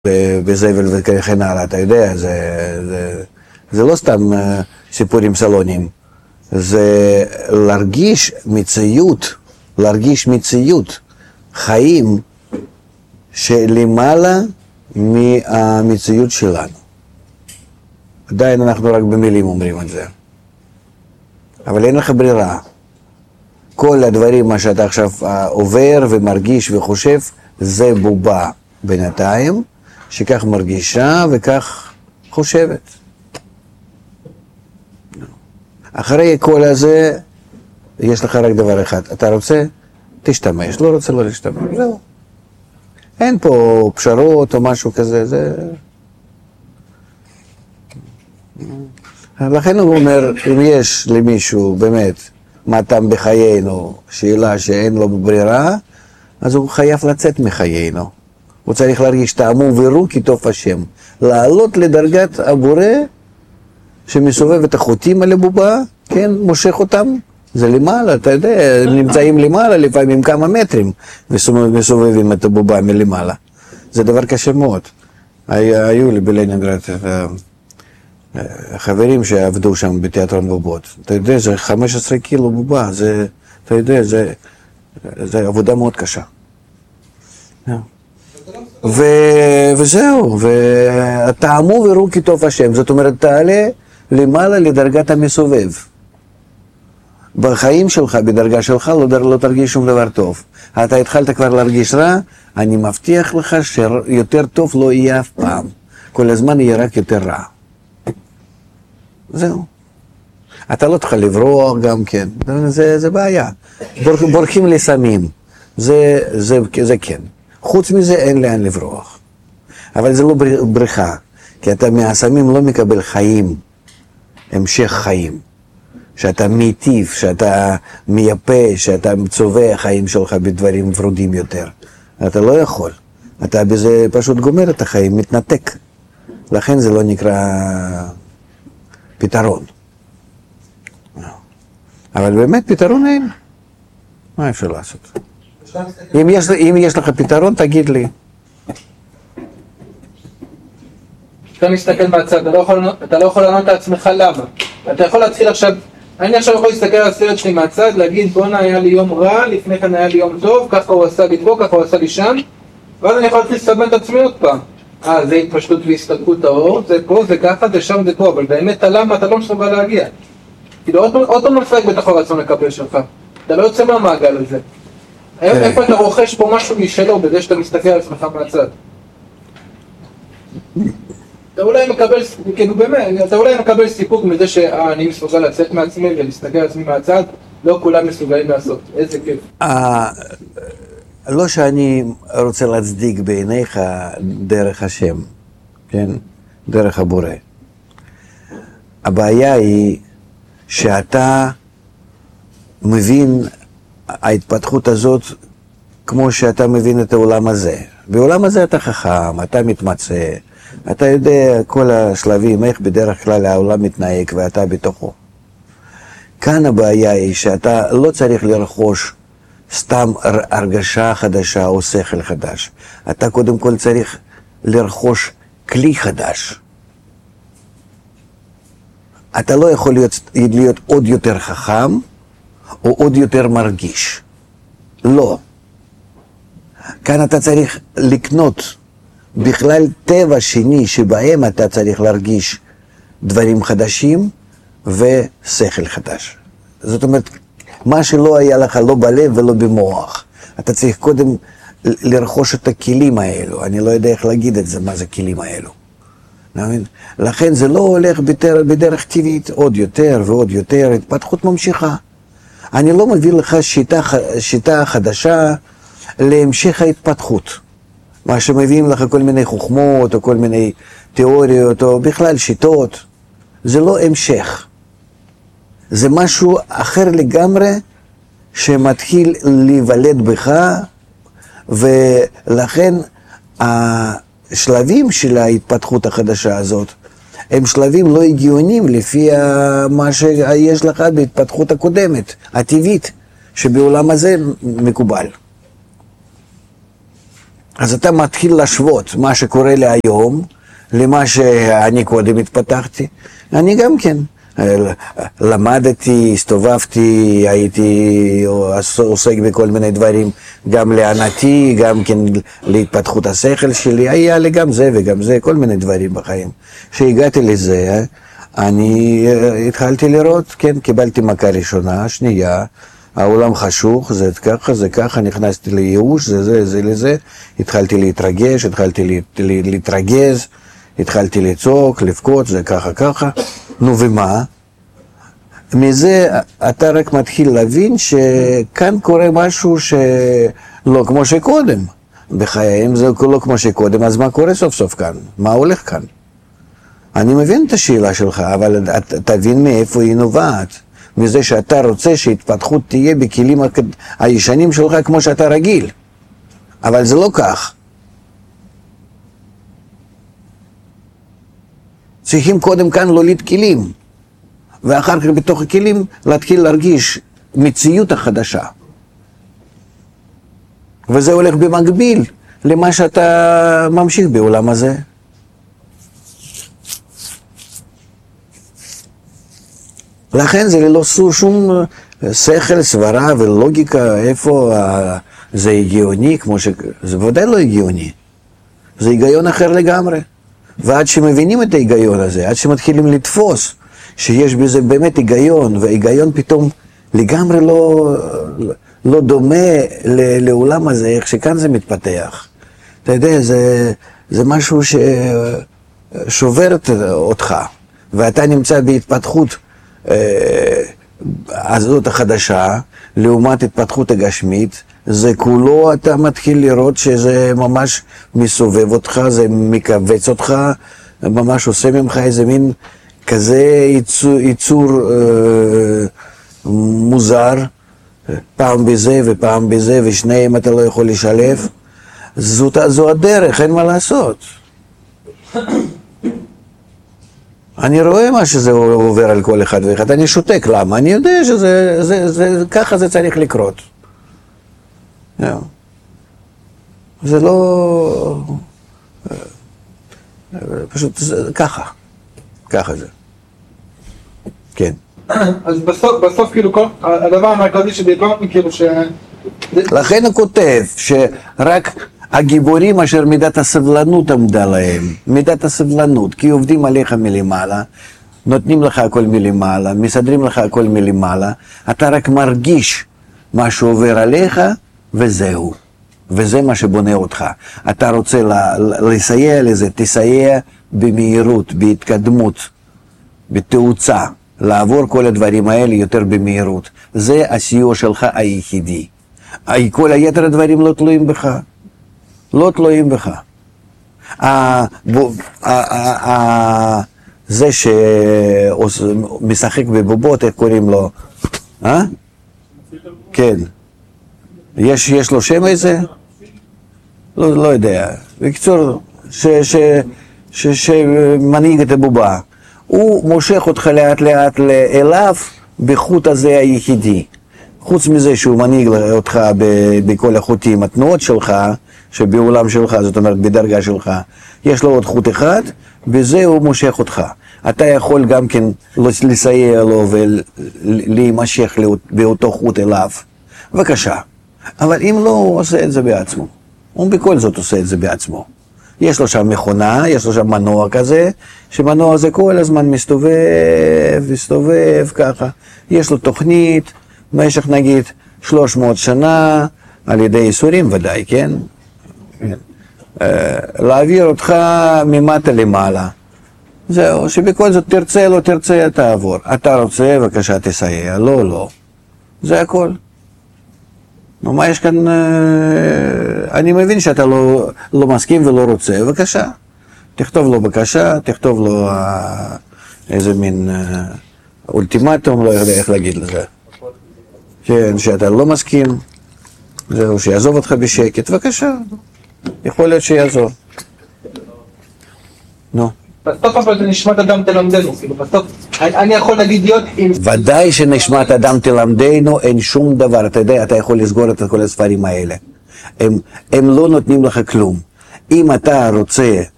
בזבל וכן הלאה, אתה יודע, זה לא סתם סיפורים סלוניים, זה להרגיש מציאות, חיים שלמעלה מהמציאות שלנו. עדיין אנחנו רק במילים אומרים את זה, אבל אין לך ברירה. כל הדברים מה שאתה עכשיו עובר ומרגיש וחושב, זה בובה בינתיים, שכך מרגישה וכך חושבת. אחרי כל הזה, יש לך רק דבר אחד. אתה רוצה? תשתמש. לא רוצה? לא להשתמש. זהו. אין פה פשרות או משהו כזה. זה... לכן הוא אומר, אם יש למישהו באמת מה טעם בחיינו, שאלה שאין לו ברירה, אז הוא חייב לצאת מחיינו. הוא צריך להרגיש טעמו ורו כי טוב השם. לעלות לדרגת הבורא שמסובב את החוטים על הבובה, כן, מושך אותם. זה למעלה, אתה יודע, הם נמצאים למעלה לפעמים כמה מטרים מסובבים את הבובה מלמעלה. זה דבר קשה מאוד. היו לי בלנינגרד חברים שעבדו שם בתיאטרון בובות. אתה יודע, זה 15 קילו בובה, זה, אתה יודע, זה עבודה מאוד קשה. וזהו, וטעמו וראו כי טוב השם, זאת אומרת, תעלה למעלה לדרגת המסובב. בחיים שלך, בדרגה שלך, לא תרגיש שום דבר טוב. אתה התחלת כבר להרגיש רע, אני מבטיח לך שיותר טוב לא יהיה אף פעם. כל הזמן יהיה רק יותר רע. זהו. אתה לא תוכל לברוח גם כן, זה בעיה. בורחים לסמים, זה כן. חוץ מזה אין לאן לברוח. אבל זה לא בריחה, כי אתה מהסמים לא מקבל חיים, המשך חיים. שאתה מיטיב, שאתה מייפה, שאתה צובע חיים שלך בדברים ורודים יותר. אתה לא יכול. אתה בזה פשוט גומר את החיים, מתנתק. לכן זה לא נקרא פתרון. אבל באמת פתרון אין. מה אפשר לעשות? אם יש לך פתרון, תגיד לי. אתה מסתכל מהצד, אתה לא יכול לענות לעצמך למה. אתה יכול להתחיל עכשיו, אני עכשיו יכול להסתכל על הסרט שלי מהצד, להגיד בונה היה לי יום רע, לפני כן היה לי יום טוב, ככה הוא עשה לי פה, ככה הוא עשה לי שם, ואז אני יכול להתחיל לסבן את עצמי עוד פעם. זה התפשטות והסתלקות האור, זה פה, זה ככה, זה שם, זה פה, אבל באמת הלמה אתה לא מסוגל להגיע. כאילו עוד פעם נפרק בתוך הרצון לקבל שלך, אתה לא יוצא מהמעגל הזה. איפה אתה רוכש פה משהו משלו בזה שאתה מסתכל על עצמך מהצד? אתה אולי מקבל, כאילו באמת, אתה אולי מקבל סיפוק מזה שאני מסוגל לצאת מעצמי ולהסתכל על עצמי מהצד, לא כולם מסוגלים לעשות, איזה כיף. לא שאני רוצה להצדיק בעיניך דרך השם, כן? דרך הבורא. הבעיה היא שאתה מבין ההתפתחות הזאת כמו שאתה מבין את העולם הזה. בעולם הזה אתה חכם, אתה מתמצא, אתה יודע כל השלבים, איך בדרך כלל העולם מתנהג ואתה בתוכו. כאן הבעיה היא שאתה לא צריך לרכוש סתם הרגשה חדשה או שכל חדש. אתה קודם כל צריך לרכוש כלי חדש. אתה לא יכול להיות עוד יותר חכם או עוד יותר מרגיש. לא. כאן אתה צריך לקנות בכלל טבע שני שבהם אתה צריך להרגיש דברים חדשים ושכל חדש. זאת אומרת, מה שלא היה לך לא בלב ולא במוח. אתה צריך קודם לרכוש את הכלים האלו. אני לא יודע איך להגיד את זה, מה זה הכלים האלו. לכן זה לא הולך בדרך טבעית עוד יותר ועוד יותר, התפתחות ממשיכה. אני לא מביא לך שיטה חדשה להמשך ההתפתחות. מה שמביאים לך כל מיני חוכמות או כל מיני תיאוריות או בכלל שיטות, זה לא המשך. זה משהו אחר לגמרי שמתחיל להיוולד בך, ולכן השלבים של ההתפתחות החדשה הזאת הם שלבים לא הגיוניים לפי מה שיש לך בהתפתחות הקודמת, הטבעית, שבעולם הזה מקובל. אז אתה מתחיל להשוות מה שקורה לי היום למה שאני קודם התפתחתי. אני גם כן למדתי, הסתובבתי, הייתי עוסק בכל מיני דברים, גם לענתי, גם כן להתפתחות השכל שלי, היה לי גם זה וגם זה, כל מיני דברים בחיים. כשהגעתי לזה, אני התחלתי לראות, כן, קיבלתי מכה ראשונה, שנייה, העולם חשוך, זה ככה, זה ככה, נכנסתי לייאוש, זה לזה, התחלתי להתרגש, התחלתי להתרגז, התחלתי לצעוק, לבכות, זה ככה, ככה, נו ומה? מזה אתה רק מתחיל להבין שכאן קורה משהו שלא כמו שקודם. בחיים זה לא כמו שקודם, אז מה קורה סוף סוף כאן? מה הולך כאן? אני מבין את השאלה שלך, אבל תבין מאיפה היא נובעת. מזה שאתה רוצה שהתפתחות תהיה בכלים הישנים שלך כמו שאתה רגיל. אבל זה לא כך. צריכים קודם כאן להוליד כלים, ואחר כך בתוך הכלים להתחיל להרגיש מציאות החדשה. וזה הולך במקביל למה שאתה ממשיך בעולם הזה. לכן זה לא שום שכל, סברה ולוגיקה, איפה זה הגיוני, כמו זה ודאי לא הגיוני. זה היגיון אחר לגמרי. ועד שמבינים את ההיגיון הזה, עד שמתחילים לתפוס שיש בזה באמת היגיון, וההיגיון פתאום לגמרי לא דומה לעולם הזה, איך שכאן זה מתפתח. אתה יודע, זה משהו ששובר אותך, ואתה נמצא בהתפתחות הזאת החדשה, לעומת התפתחות הגשמית, זה כולו אתה מתחיל לראות שזה ממש מסובב אותך, זה מקבץ אותך, ממש עושה ממך איזה מין כזה ייצור מוזר, פעם בזה ופעם בזה, ושניהם אתה לא יכול לשלב. זו הדרך, אין מה לעשות. אני רואה מה שזה עובר על כל אחד ואחד, אני שותק, למה? אני יודע ככה זה צריך לקרות. זה לא... פשוט ככה. ככה זה. כן. אז בסוף כאילו הדבר המרכזי שדיברנו כאילו ש... לכן הוא כותב שרק הגיבורים אשר מידת הסבלנות עמדה להם, מידת הסבלנות, כי עובדים עליך מלמעלה, נותנים לך הכל מלמעלה, מסדרים לך הכל מלמעלה, אתה רק מרגיש מה שעובר עליך וזהו. וזה מה שבונה אותך. אתה רוצה לסייע לזה, תסייע במהירות, בהתקדמות, בתאוצה, לעבור כל הדברים האלה יותר במהירות. זה הסיוע שלך היחידי. כל היתר הדברים לא תלויים בך. לא תלויים בך. זה שמשחק בבובות, איך קוראים לו? כן. יש לו שם איזה? לא יודע. בקיצור, שמנהיג את הבובה. הוא מושך אותך לאט לאט אליו בחוט הזה היחידי. חוץ מזה שהוא מנהיג אותך בכל החוטים, התנועות שלך, שבעולם שלך, זאת אומרת בדרגה שלך, יש לו עוד חוט אחד, בזה הוא מושך אותך. אתה יכול גם כן לסייע לו ולהימשך באותו חוט אליו. בבקשה. אבל אם לא, הוא עושה את זה בעצמו. הוא בכל זאת עושה את זה בעצמו. יש לו שם מכונה, יש לו שם מנוע כזה, שמנוע הזה כל הזמן מסתובב ככה. יש לו תוכנית, במשך נגיד 300 שנה, על ידי איסורים ודאי, כן? להעביר אותך ממטה למעלה. זהו, שבכל זאת תרצה, לא תרצה, תעבור. אתה רוצה, בבקשה תסייע, לא. זה הכל. נו, מה יש כאן? אני מבין שאתה לא מסכים ולא רוצה, בבקשה. תכתוב לו בבקשה, תכתוב לו איזה מין אולטימטום, לא יודע איך להגיד לזה. כן, שאתה לא מסכים, זהו, שיעזוב אותך בשקט, בבקשה. יכול להיות שיעזוב. נו. בסוף אבל זה נשמת אדם תלמדנו, כאילו בסוף אני יכול להגיד להיות עם... ודאי שנשמת אדם תלמדנו, אין שום דבר, אתה יודע, אתה יכול לסגור את כל הספרים האלה. הם לא נותנים לך כלום. אם אתה רוצה